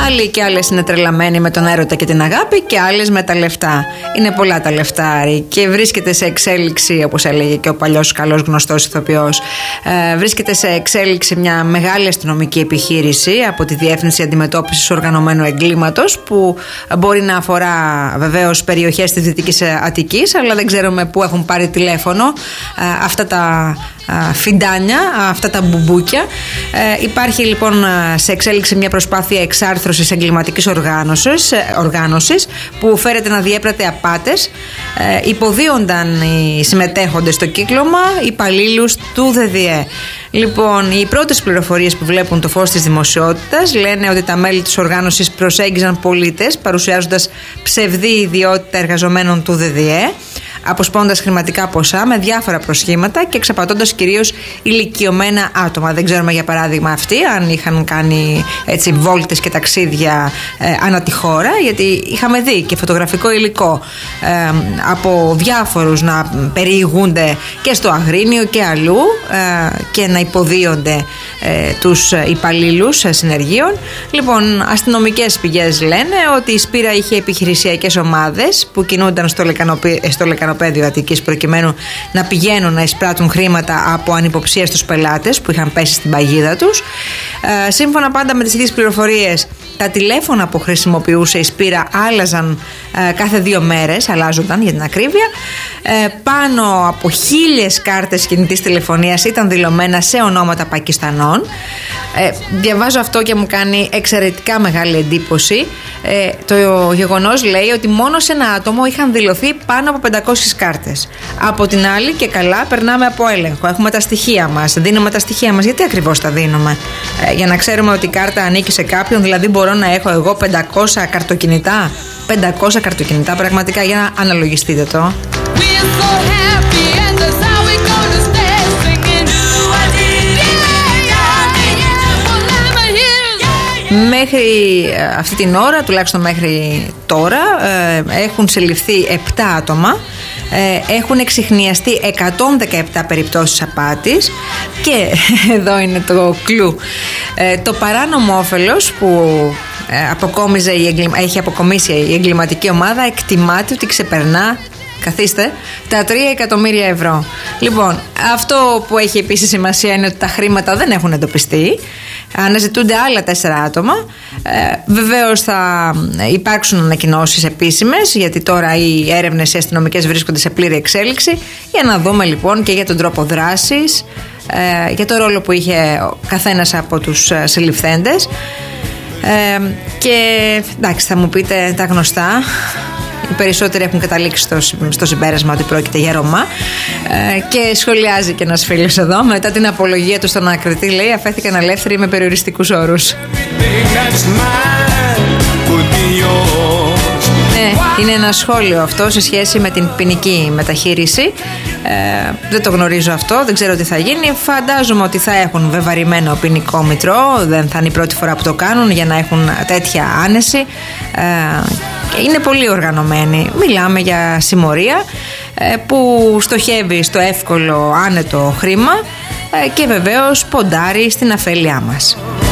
Άλλοι και άλλες είναι τρελαμένοι με τον έρωτα και την αγάπη και άλλες με τα λεφτά. Είναι πολλά τα λεφτά και βρίσκεται σε εξέλιξη, όπως έλεγε και ο παλιός καλός γνωστός ηθοποιός, βρίσκεται σε εξέλιξη μια μεγάλη αστυνομική επιχείρηση από τη Διεύθυνση Αντιμετώπισης Οργανωμένου Εγκλήματος, που μπορεί να αφορά βεβαίως περιοχές της Δυτικής Αττικής, αλλά δεν ξέρουμε πού έχουν πάρει τηλέφωνο αυτά τα φιντάνια, αυτά τα μπουμπούκια. Υπάρχει λοιπόν σε εξέλιξη μια προσπάθεια εξάρθρωσης εγκληματικής οργάνωσης που φέρεται να διέπρατε απάτες. Υποδίονταν οι συμμετέχοντες στο κύκλωμα υπαλλήλους του ΔΔΕ. Λοιπόν, οι πρώτες πληροφορίες που βλέπουν το φως της δημοσιότητας λένε ότι τα μέλη της οργάνωσης προσέγγιζαν πολίτες παρουσιάζοντας ψευδή ιδιότητα εργαζομένων του ΔΔΕ, αποσπώντας χρηματικά ποσά με διάφορα προσχήματα και εξαπατώντας κυρίως ηλικιωμένα άτομα. Δεν ξέρουμε για παράδειγμα αυτοί αν είχαν κάνει έτσι βόλτες και ταξίδια ανά τη χώρα, γιατί είχαμε δει και φωτογραφικό υλικό από διάφορους να περιηγούνται και στο Αγρίνιο και αλλού και να υποδίονται τους υπαλλήλους συνεργείων. Λοιπόν, αστυνομικές πηγές λένε ότι η Σπύρα είχε επιχειρησιακές ομάδες που κινούνταν στο λεκανοπέδιο Αττικής προκειμένου να πηγαίνουν να εισπράττουν χρήματα από ανυποψίαστους πελάτες που είχαν πέσει στην παγίδα τους. Σύμφωνα πάντα με τις ίδιες πληροφορίες, τα τηλέφωνα που χρησιμοποιούσε η Σπύρα άλλαζαν κάθε 2 μέρες, αλλάζονταν για την ακρίβεια. Πάνω από 1.000 κάρτες κινητής τηλεφωνίας ήταν δηλωμένα σε ονόματα Πακιστανών. Διαβάζω αυτό και μου κάνει εξαιρετικά μεγάλη εντύπωση. Το γεγονός λέει ότι μόνο σε ένα άτομο είχαν δηλωθεί πάνω από 500 κάρτες. Από την άλλη και καλά περνάμε από έλεγχο. Έχουμε τα στοιχεία μας, δίνουμε τα στοιχεία μας. Γιατί ακριβώς τα δίνουμε? Για να ξέρουμε ότι η κάρτα ανήκει σε κάποιον, δηλαδή μπορώ να έχω εγώ 500 καρτοκινητά. 500 καρτοκινητά, πραγματικά, για να αναλογιστείτε το. Μέχρι αυτή την ώρα, τουλάχιστον μέχρι τώρα, έχουν συλληφθεί 7 άτομα, έχουν εξιχνιαστεί 117 περιπτώσεις απάτης και εδώ είναι το κλου. Το παράνομο όφελος που έχει αποκομίσει η εγκληματική ομάδα εκτιμάται ότι ξεπερνά, καθίστε, τα 3 εκατομμύρια ευρώ. Λοιπόν, αυτό που έχει επίσης σημασία είναι ότι τα χρήματα δεν έχουν εντοπιστεί. Αναζητούνται άλλα 4 άτομα. Βεβαίως θα υπάρξουν ανακοινώσεις επίσημες, γιατί τώρα οι έρευνες οι αστυνομικές βρίσκονται σε πλήρη εξέλιξη, για να δούμε λοιπόν και για τον τρόπο δράσης, για το ρόλο που είχε ο καθένας από τους συλληφθέντες. Και εντάξει, θα μου πείτε τα γνωστά. Οι περισσότεροι έχουν καταλήξει στο συμπέρασμα ότι πρόκειται για Ρωμά. Και σχολιάζει και ένας φίλος εδώ, μετά την απολογία του στον ανακριτή, λέει: αφέθηκαν ελεύθεροι με περιοριστικούς όρους. Είναι ένα σχόλιο αυτό σε σχέση με την ποινική μεταχείριση. Δεν το γνωρίζω αυτό, δεν ξέρω τι θα γίνει. Φαντάζομαι ότι θα έχουν βεβαρημένο ποινικό μητρό. Δεν θα είναι η πρώτη φορά που το κάνουν για να έχουν τέτοια άνεση. Είναι πολύ οργανωμένοι. Μιλάμε για συμμορία που στοχεύει στο εύκολο άνετο χρήμα και βεβαίως ποντάρει στην αφέλειά μας.